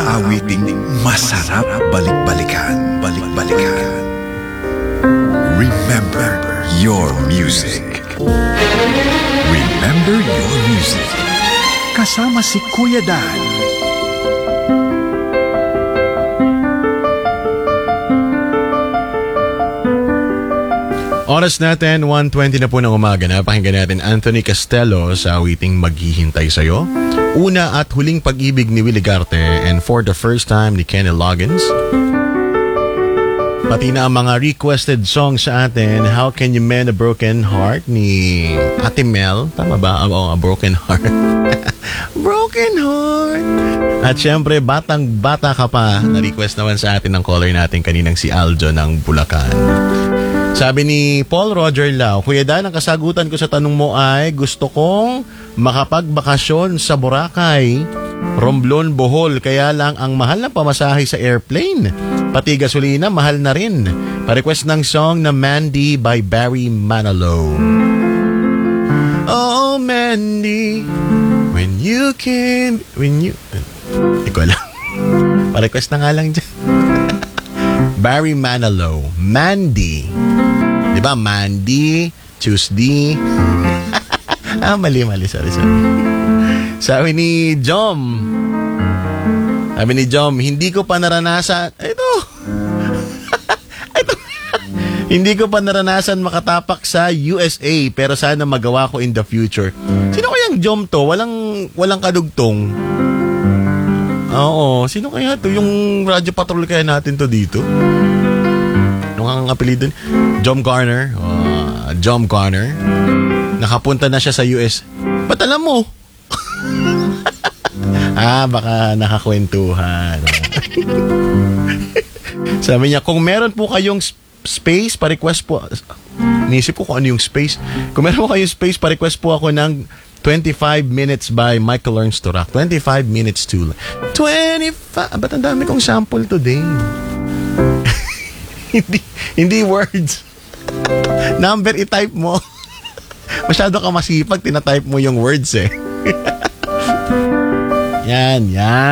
mga awiting masarap balik-balikan. Balik-balikan. Remember your music. Remember your music. Kasama si Kuya Dan. Oras natin, 1:20 na po ng umaga na. Pakinggan natin Anthony Castello sa awiting Maghihintay Sa'yo. Una at huling pag-ibig ni Willie Garte and For the First Time ni Kenny Loggins. Pati na ang mga requested songs sa atin. How Can You Mend a Broken Heart ni Ate Mel. Tama ba? Oo, A Broken Heart. Broken Heart. At syempre, Batang Bata Ka Pa. Na-request naman sa atin ng caller natin kaninang si Aljo ng Bulacan. Sabi ni Paul Roger Lau, Kuya Dan, ang kasagutan ko sa tanong mo ay gusto kong makapagbakasyon sa Boracay, Romblon, Bohol. Kaya lang ang mahal na pamasahe sa airplane. Pati gasolina, mahal na rin. Pa-request ng song na Mandy by Barry Manilow. Oh, Mandy, when you can... Hindi ko alam. Pa-request na nga lang dyan. Barry Manilow. Mandy. Diba? Mandy, Tuesday. Mali. Sorry. Sabi ni Jom, hindi ko pa naranasan. Ito. Hindi ko pa naranasan makatapak sa USA, pero sana magawa ko in the future. Sino kayang Jom to? Walang kadugtong. Oo, sino kaya to? Yung radyo patrol kaya natin to dito? Ano ang apelido? Jom Garner. Jom Garner. Nakapunta na siya sa US. Ba't alam mo? Baka nakakwentuhan. Sabi niya, kung meron po kayong space, pa-request po. Nisip ko kung ano yung space. Kung meron po kayong space, pa-request po ako ng 25 Minutes by Michael Learns to Rock. 25 minutes to... 25... Ba't ang dami kong sample today? hindi words. Number, i-type mo. Masyado ka masipag, tinatype mo yung words eh. Yan.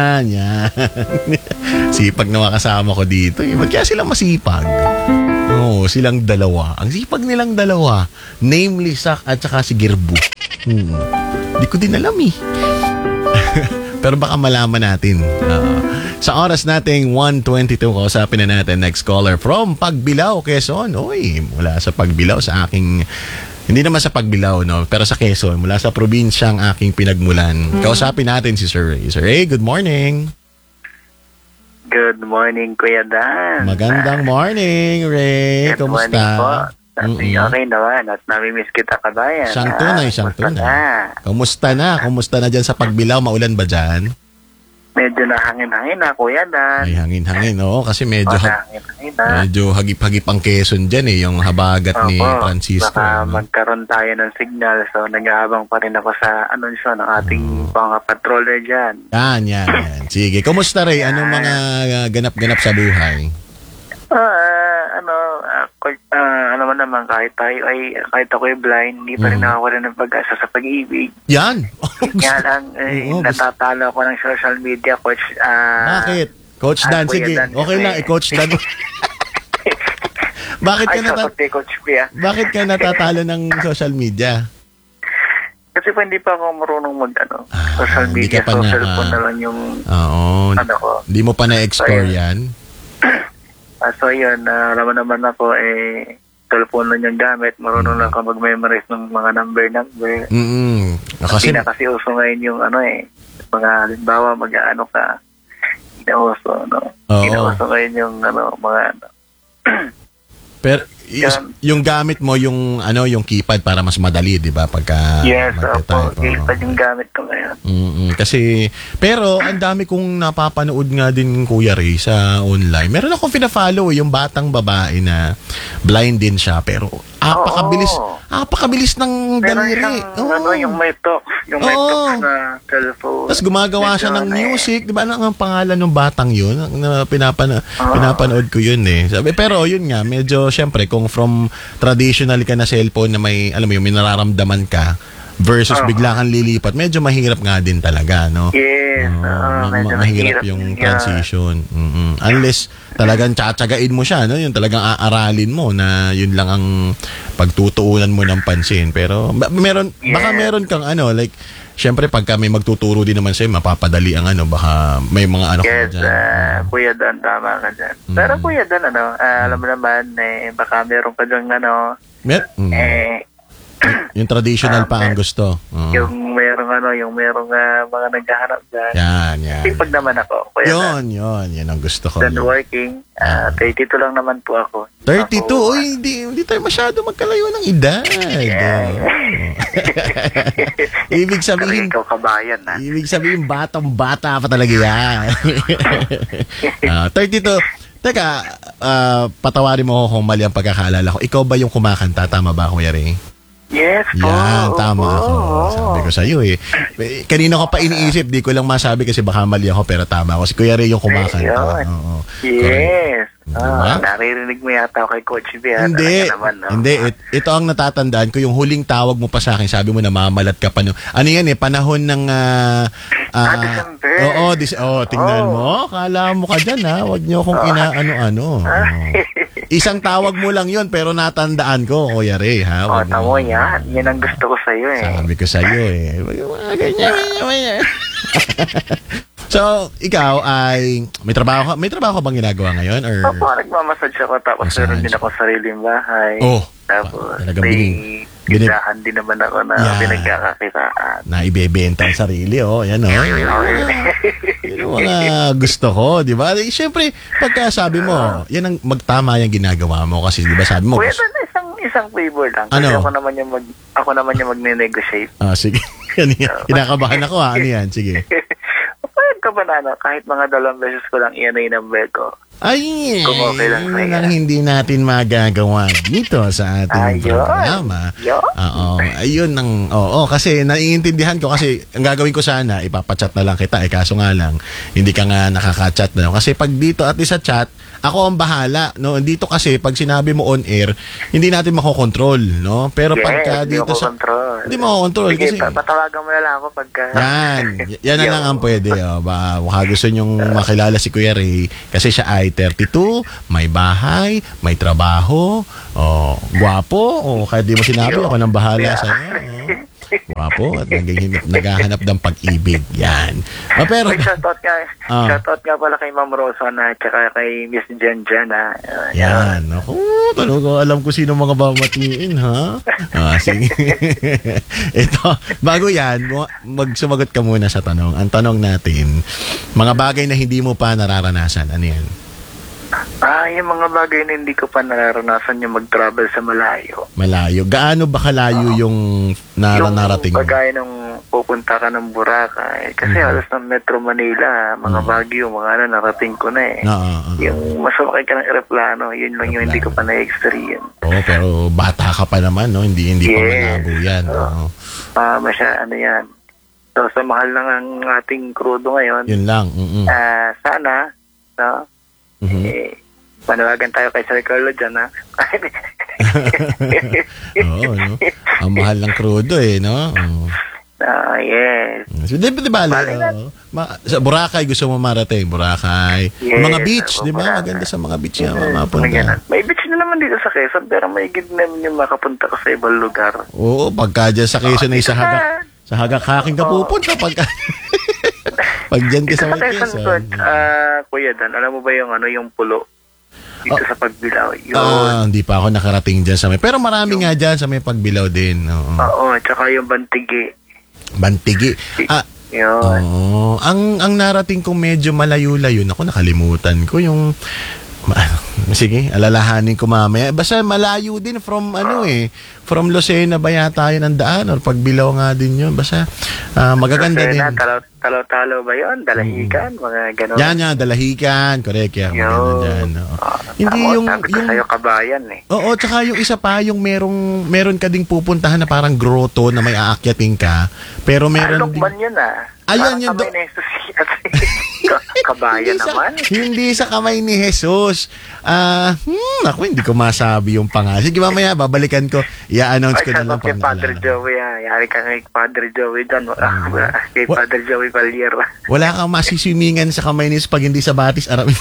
Sipag na makasama ko dito. Ba't kaya silang masipag? Oo, silang dalawa. Ang sipag nilang dalawa. Namely, Sak at saka si Girbu. Di ko din alam eh. Pero baka malaman natin. Sa oras nating 1:22, kausapin na natin next caller from Pagbilao, Quezon. Uy, mula sa Pagbilao sa aking... Hindi naman sa Pagbilao, no? Pero sa Quezon, mula sa probinsyang aking pinagmulan. Kausapin natin si Sir Ray. Sir Ray, good morning. Good morning, Kuya Dan. Magandang morning, Ray. Good Kumusta? morning po. Okay naman at namimiss kita, kabayan. Siyang tunay. Kumusta na dyan sa Pagbilao? Maulan ba dyan? Medyo nahangin-hangin na, Kuya Dan. May hangin-hangin, oo. Kasi medyo hagip-hagip ang Quezon dyan eh. Yung habagat ni Francisco. Baka magkaroon tayo ng signal. So, nag-aabang pa rin ako sa anunsyo ng ating mga patroller dyan. Yan. Sige. Kumusta, Ray? Anong mga ganap-ganap sa buhay? Ano man naman, kahit ako ay blind, hindi pa rin nakawala ng pag-asa sa pag-ibig. Yan! Kaya lang, natatalo ako ng social media, Coach. Bakit? Coach Dan, sige. Okay lang, Coach Dan. Bakit ka natatalo ng social media? Kasi pa hindi pa ako marunong social media. So, cellphone na lang yung ko. Hindi mo pa na-explore yan? So, yun, naman ako, cellphone lang yung gamit. Marunong lang ka mag-memorize ng mga number. Kasi uso ngayon yung mga halimbawa, mag-ano ka, inauso, inauso ngayon yung mga Pero yung gamit mo yung keypad para mas madali, 'di ba? Pagka keypad yung gamit ko ngayon. Kasi pero ang dami kong napapanood nga din, Kuya Ray, sa online. Meron akong pina-follow yung batang babae na blind din siya pero apakabilis ng daliri. Yung may talk na cellphone. Tapos gumagawa siya ng music, 'di ba? Ano ang pangalan ng batang 'yun? Na pinapanood ko 'yun eh. Pero 'yun nga, medyo syempre kung from traditional ka na cellphone na may alam mo yung may nararamdaman ka, versus bigla kang lilipat, medyo mahirap nga din talaga, no? Yes. Medyo mahirap yung transition. Unless talagang tsatsagain mo siya, no? Yung talagang aaralin mo na yun lang ang pagtutuunan mo ng pansin. Pero baka meron kang like, syempre pagka may magtuturo din naman sa'yo, mapapadali ang baka may mga ka dyan. Kuya Dan, tama ka dyan. Pero Kuya Dan, alam mo naman, baka meron ka dyan, yung traditional pa ang gusto. Yung merong mga naghahanap dyan. Yan. Sipag naman ako, Kuya Dan. Yun ang gusto ko. Then working, 32 lang naman po ako. 32? Uy, hindi tayo masyado magkalayo ng edad. Ibig sabihin, ikaw kabayan, na. Ibig sabihin, batang-bata pa talaga yan. 32. Teka, patawarin mo ako kung mali ang pagkakaalala ko. Ikaw ba yung kumakanta? Tama ba, Kuya Ray? Yes po. Yan, tama ako. Sabi ko sa'yo kanina ko pa iniisip, di ko lang masabi kasi baka mali ako, pero tama ako. Si Kuya Ray yung kumakanta. Yes. Diba? Naririnig mo yata ako kay Coach B. Hindi. Ito ang natatandaan ko, yung huling tawag mo pa sa akin, sabi mo na mamalat ka pa. Ano yan panahon ng... December. Tingnan mo. Kala mo ka dyan, ha? Huwag niyo akong inaano-ano. Isang tawag mo lang yun, pero natandaan ko, Kuya Ray, ha? Tamo yan. Yan ang gusto ko sa'yo, Sabi ko sa'yo, ganyan. So, ikaw ay may trabaho ka bang ginagawa ngayon or nagmamassage ako tapos meron din ako sariling bahay. Tapos may tindahan din naman ako na pinagkakakitaan. Na ibebenta ang sarili, yan Yung mga gusto ko, di ba? Siyempre, pagka sabi mo, yan ang magtama yung ginagawa mo kasi di ba sabi mo. Pwede isang favor lang. Kasi ako naman yung magne-negotiate. Sige. Kinakabahan ako, Ano yan? Sige. Ka ba kahit mga 2 beses ko lang iyan ay number ko. Kung okay lang sa'yo. Yun ang hindi natin magagawa dito sa ating programa. Ayun kasi naiintindihan ko kasi ang gagawin ko sana, ipapachat na lang kita kaso nga lang, hindi ka nga nakaka-chat na. Kasi pag dito at sa chat, ako ang bahala, no? Dito kasi pag sinabi mo on air, hindi natin makokontrol, no? Pero pagka dito hindi makokontrol. Sige, kasi patawagan mo na lang ako pagka yan na lang ang pwede. Baka gusto nyong makilala si Kuya Ray kasi siya ay 32, may bahay, may trabaho, gwapo, kahit di mo sinabi, ako nang bahala sa'yo. Gwapo at naghahanap ng pag-ibig. Yan. Pero shoutout nga pala kay Ma'am Rosana at saka kay Miss Jen. Yan. Talaga alam ko sino mga babatiin, ha? Sige. Ito, bago yan, magsumagot ka muna sa tanong. Ang tanong natin, mga bagay na hindi mo pa nararanasan, ano yan? Yung mga bagay na hindi ko pa nararanasan yung mag-travel sa malayo. Malayo? Gaano ba kalayo yung narating mo? Yung bagay nung pupunta ka ng Boracay. Kasi halos ng Metro Manila, mga Baguio, mga narating ko na Yung masakay ka ng aeroplano, yun lang yung hindi ko pa na-experience. Pero bata ka pa naman, no? Hindi pa malabo yan. Yan. So, sa mahal lang ang ating krudo ngayon. Yun lang. Sana, no? Panawagan tayo kay Sir Carlo dyan, ha? No? Ang mahal ng krudo, no? Yes. So, di ba, sa Boracay gusto mo marating? Boracay. Yes, mga beach, di ba? Maganda sa mga beach yan, mapunta. May beach na naman dito sa Quezon, pero may gid naman yung makapunta ko sa ibang lugar. Oo, pagka dyan sa Quezon ay sa Hagak-haking ka pupunta pagka... Pag dyan ka sa may Quezon. Kuya Dan, alam mo ba yung pulo? Dito sa Pagbilao. Hindi pa ako nakarating dyan sa may... Pero marami nga dyan sa may Pagbilao din. Oo, tsaka yung Bantigi. Yun. Ang narating ko medyo malayo-layo. Ako, nakalimutan ko yung... Sige, alalahanin ko mamaya. Basta malayo din from from Lucena ba yata yun ang daan or Pagbilao nga din yun. Basta magaganda Lucena, din. Talo-talo ba yun? Dalahican? Mga gano'n. Yan, Dalahican. Correct. Yan, maganda dyan. Hindi yung sa'yo kabayan Oo, tsaka yung isa pa, yung meron ka ding pupuntahan na parang grotto na may aakyatin ka. Pero meron Lukban yun Ayan yun. kabayan naman. Hindi sa kamay ni Jesus. Ako, hindi ko masabi yung pangalan. Sige, mamaya, babalikan ko. I-announce ko na lang pag Padre Joey, yari ka kay Padre Joey doon. Kay Padre Joey Valier. Wala kang masiswimingan sa kamay ni Jesus pag hindi sa Batis Aramin.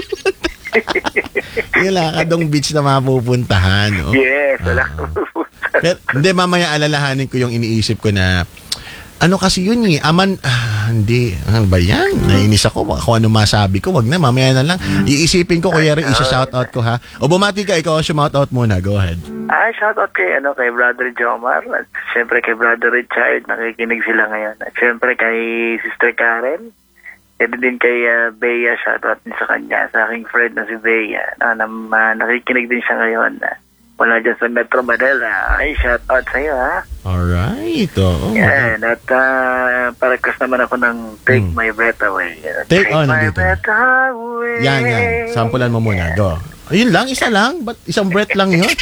Wala ka dong beach na mapupuntahan. No? Yes, wala kang Pero, hindi, mamaya alalahanin ko yung iniisip ko na ano kasi yun hindi, ano ba yan? Nainis ako, kung ano masabi ko, wag na, mamaya na lang. Iisipin ko, kuya rin, isa-shoutout ko ha. O bumati ka, ikaw shoutout muna, go ahead. Shoutout kay Brother Jomar, at syempre kay Brother Richard, nakikinig sila ngayon. At syempre kay Sister Karen, at din kay Bea, shoutout din sa kanya, sa aking friend na si Bea, nakikinig din siya ngayon. Wala dyan sa Metro Manila. Ay, shout out sa'yo, ha? Alright. Oh. Yan. At parakas naman ako ng Take My Breath Away. Take my breath away. Yan. Sampulan mo muna. Go. Ayun lang, isa lang. Ba't isang breath lang yun?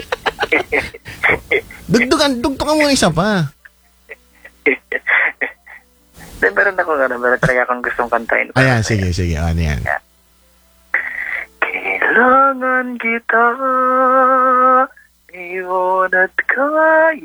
Dugtukan mo isa pa. Meron talaga akong gustong kantahin. Ayan, sige. Ano yan? Kailangan kita, iyon at kaya.